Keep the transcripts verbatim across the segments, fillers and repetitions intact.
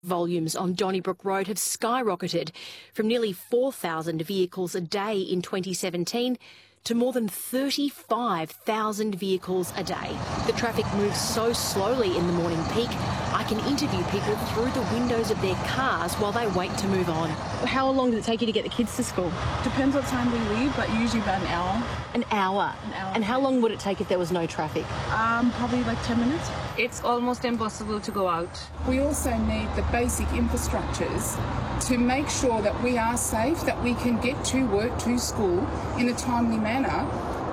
Volumes on Donnybrook Road have skyrocketed from nearly four thousand vehicles a day in twenty seventeen to more than thirty-five thousand vehicles a day. The traffic moves so slowly in the morning peak, I can interview people through the windows of their cars while they wait to move on. How long does it take you to get the kids to school? Depends what time we leave, but usually about an hour. An hour? An hour. And how long would it take if there was no traffic? Um, probably like ten minutes. It's almost impossible to go out. We also need the basic infrastructures to make sure that we are safe, that we can get to work, to school in a timely manner,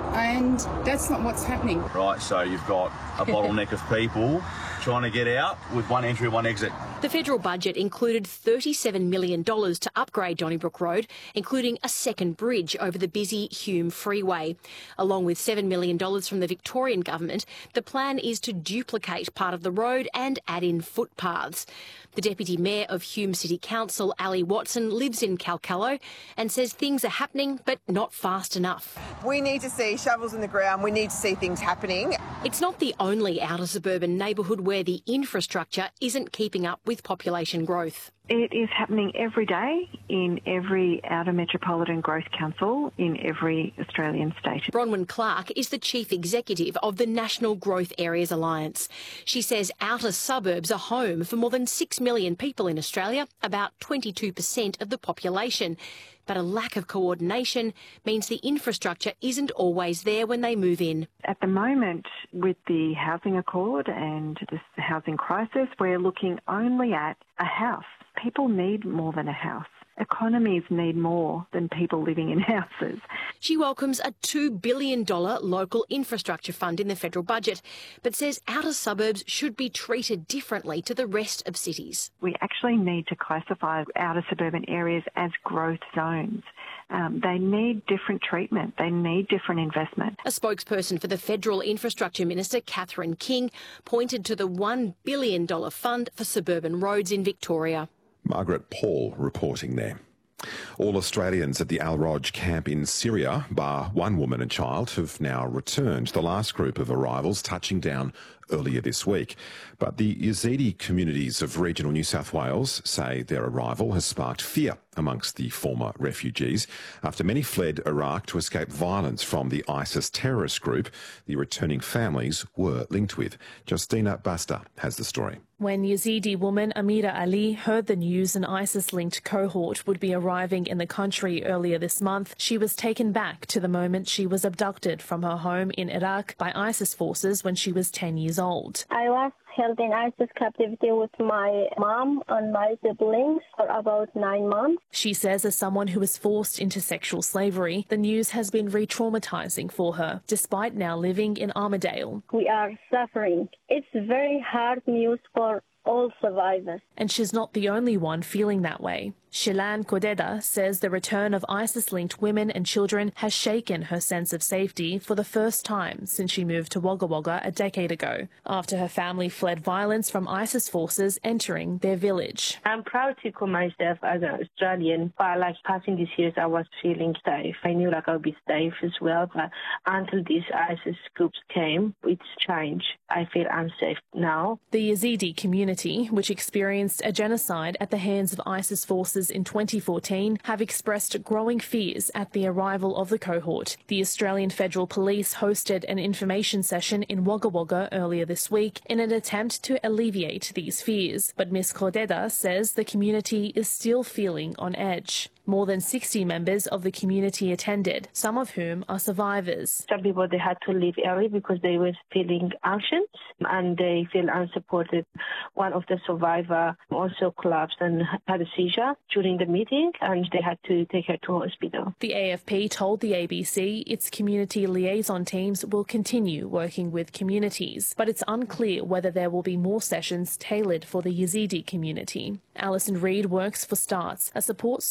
and that's not what's happening. Right, so you've got a bottleneck of people trying to get out with one entry, one exit. The federal budget included thirty-seven million dollars to upgrade Donnybrook Road, including a second bridge over the busy Hume Freeway. Along with seven million dollars from the Victorian government, the plan is to duplicate part of the road and add in footpaths. The Deputy Mayor of Hume City Council, Ali Watson, lives in Calcallo and says things are happening but not fast enough. We need to see shovels in the ground. We need to see things happening. It's not the only outer suburban neighbourhood where the infrastructure isn't keeping up with population growth. It is happening every day in every outer metropolitan growth council in every Australian state. Bronwyn Clark is the chief executive of the National Growth Areas Alliance. She says outer suburbs are home for more than six million people in Australia, about twenty-two percent of the population. But a lack of coordination means the infrastructure isn't always there when they move in. At the moment, with the housing accord and this housing crisis, we're looking only at a house. People need more than a house. Economies need more than people living in houses. She welcomes a two billion dollars local infrastructure fund in the federal budget, but says outer suburbs should be treated differently to the rest of cities. We actually need to classify outer suburban areas as growth zones. Um, they need different treatment. They need different investment. A spokesperson for the Federal Infrastructure Minister, Catherine King, pointed to the one billion dollars fund for suburban roads in Victoria. Margaret Paul reporting there. All Australians at the Al Roj camp in Syria, bar one woman and child, have now returned. The last group of arrivals touching down earlier this week. But the Yazidi communities of regional New South Wales say their arrival has sparked fear amongst the former refugees after many fled Iraq to escape violence from the ISIS terrorist group the returning families were linked with. Justina Basta has the story. When Yazidi woman Amira Ali heard the news an ISIS-linked cohort would be arriving in the country earlier this month, she was taken back to the moment she was abducted from her home in Iraq by ISIS forces when she was ten years old. I was held in ISIS captivity with my mom and my siblings for about nine months. She says as someone who was forced into sexual slavery, the news has been re-traumatizing for her, despite now living in Armidale. We are suffering. It's very hard news for all survivors. And she's not the only one feeling that way. Shilan Kodeda says the return of ISIS-linked women and children has shaken her sense of safety for the first time since she moved to Wagga Wagga a decade ago, after her family fled violence from ISIS forces entering their village. I'm proud to call myself as an Australian, but like passing these years, I was feeling safe. I knew like I'll be safe as well, but until these ISIS groups came, it's changed. I feel unsafe now. The Yazidi community, which experienced a genocide at the hands of ISIS forces in twenty fourteen, have expressed growing fears at the arrival of the cohort. The Australian Federal Police hosted an information session in Wagga Wagga earlier this week in an attempt to alleviate these fears. But Miz Cordeda says the community is still feeling on edge. More than sixty members of the community attended, some of whom are survivors. Some people, they had to leave early because they were feeling anxious and they feel unsupported. One of the survivors also collapsed and had a seizure during the meeting, and they had to take her to hospital. The A F P told the A B C its community liaison teams will continue working with communities, but it's unclear whether there will be more sessions tailored for the Yazidi community. Alison Reid works for STARTS, a support service for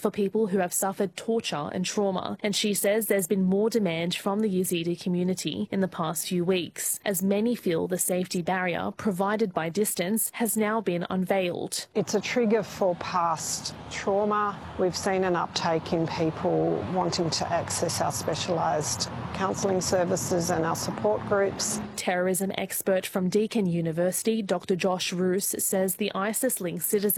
for people who have suffered torture and trauma, and she says there's been more demand from the Yazidi community in the past few weeks, as many feel the safety barrier provided by distance has now been unveiled. It's a trigger for past trauma. We've seen an uptake in people wanting to access our specialised counselling services and our support groups. Terrorism expert from Deakin University, Doctor Josh Roos, says the ISIS-linked citizens